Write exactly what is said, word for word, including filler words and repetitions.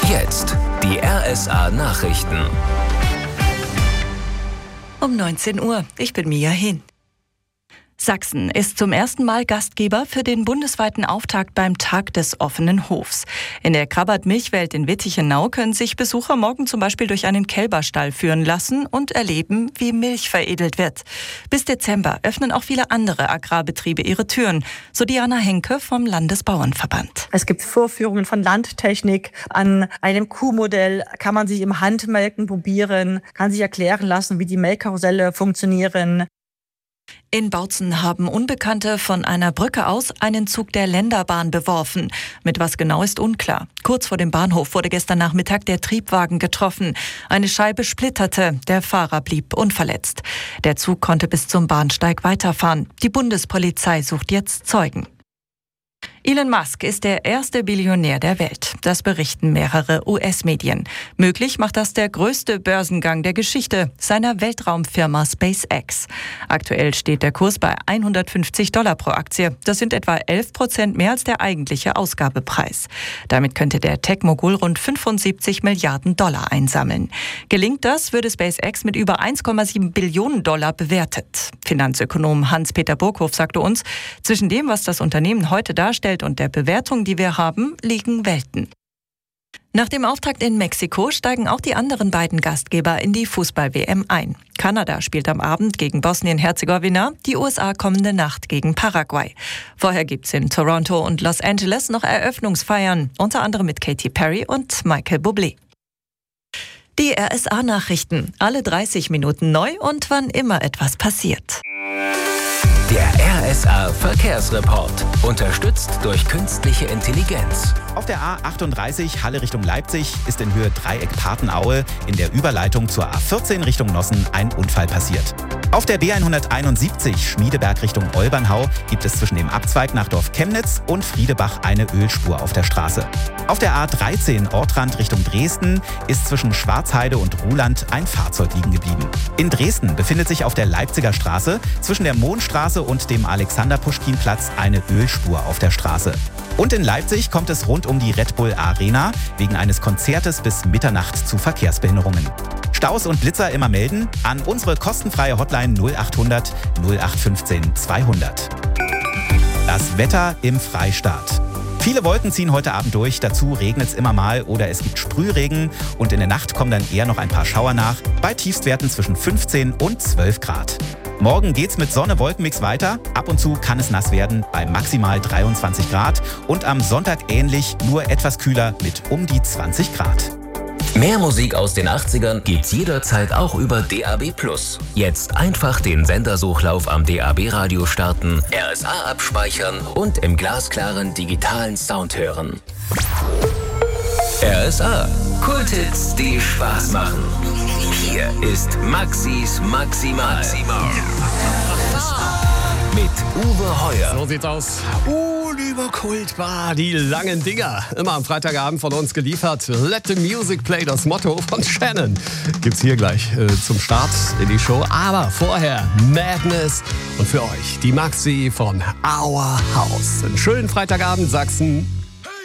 Jetzt die R S A-Nachrichten. Um neunzehn Uhr. Ich bin Mia Hin. Sachsen ist zum ersten Mal Gastgeber für den bundesweiten Auftakt beim Tag des offenen Hofs. In der Krabbert-Milchwelt in Wittichenau können sich Besucher morgen zum Beispiel durch einen Kälberstall führen lassen und erleben, wie Milch veredelt wird. Bis Dezember öffnen auch viele andere Agrarbetriebe ihre Türen, so Diana Henke vom Landesbauernverband. Es gibt Vorführungen von Landtechnik. An einem Kuhmodell kann man sich im Handmelken probieren, kann sich erklären lassen, wie die Melkkarusselle funktionieren. In Bautzen haben Unbekannte von einer Brücke aus einen Zug der Länderbahn beworfen. Mit was genau ist unklar. Kurz vor dem Bahnhof wurde gestern Nachmittag der Triebwagen getroffen. Eine Scheibe splitterte, der Fahrer blieb unverletzt. Der Zug konnte bis zum Bahnsteig weiterfahren. Die Bundespolizei sucht jetzt Zeugen. Elon Musk ist der erste Billionär der Welt. Das berichten mehrere U S-Medien. Möglich macht das der größte Börsengang der Geschichte seiner Weltraumfirma SpaceX. Aktuell steht der Kurs bei hundertfünfzig Dollar pro Aktie. Das sind etwa elf Prozent mehr als der eigentliche Ausgabepreis. Damit könnte der Tech-Mogul rund fünfundsiebzig Milliarden Dollar einsammeln. Gelingt das, würde SpaceX mit über eins Komma sieben Billionen Dollar bewertet. Finanzökonom Hans-Peter Burkhoff sagte uns, zwischen dem, was das Unternehmen heute darstellt und der Bewertung, die wir haben, liegen Welten. Nach dem Auftakt in Mexiko steigen auch die anderen beiden Gastgeber in die Fußball-W M ein. Kanada spielt am Abend gegen Bosnien-Herzegowina, die U S A kommende Nacht gegen Paraguay. Vorher gibt's in Toronto und Los Angeles noch Eröffnungsfeiern, unter anderem mit Katy Perry und Michael Bublé. Die R S A-Nachrichten, alle dreißig Minuten neu und wann immer etwas passiert. Der R S A-Verkehrsreport, unterstützt durch künstliche Intelligenz. Auf der A achtunddreißig Halle Richtung Leipzig ist in Höhe Dreieck-Patenaue in der Überleitung zur A vierzehn Richtung Nossen ein Unfall passiert. Auf der B hunderteinundsiebzig Schmiedeberg Richtung Olbernhau gibt es zwischen dem Abzweig nach Dorf Chemnitz und Friedebach eine Ölspur auf der Straße. Auf der A dreizehn Ortrand Richtung Dresden ist zwischen Schwarzheide und Ruhland ein Fahrzeug liegen geblieben. In Dresden befindet sich auf der Leipziger Straße zwischen der Mohnstraße und dem Alexander-Puschkin-Platz eine Ölspur auf der Straße. Und in Leipzig kommt es rund um die Red Bull Arena wegen eines Konzertes bis Mitternacht zu Verkehrsbehinderungen. Staus und Blitzer immer melden an unsere kostenfreie Hotline null achthundert null acht fünfzehn zweihundert. Das Wetter im Freistaat. Viele Wolken ziehen heute Abend durch, dazu regnet es immer mal oder es gibt Sprühregen und in der Nacht kommen dann eher noch ein paar Schauer nach, bei Tiefstwerten zwischen fünfzehn und zwölf Grad. Morgen geht's mit Sonne-Wolkenmix weiter, ab und zu kann es nass werden bei maximal dreiundzwanzig Grad und am Sonntag ähnlich, nur etwas kühler mit um die zwanzig Grad. Mehr Musik aus den achtzigern gibt's jederzeit auch über D A B plus. Jetzt einfach den Sendersuchlauf am D A B-Radio starten, R S A abspeichern und im glasklaren digitalen Sound hören. R S A. Kulthits, die Spaß machen. Hier ist Maxis Maximal. Mit Uwe Heuer. So sieht's aus. Unüberkultbar, die langen Dinger. Immer am Freitagabend von uns geliefert. Let the music play, das Motto von Shannon. Gibt's hier gleich äh, zum Start in die Show. Aber vorher Madness. Und für euch die Maxi von Our House. Einen schönen Freitagabend, Sachsen.